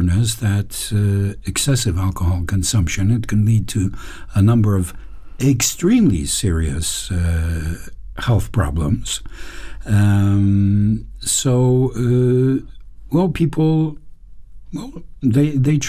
warn us that excessive alcohol consumption, it can lead to a number of extremely serious health problems. People, they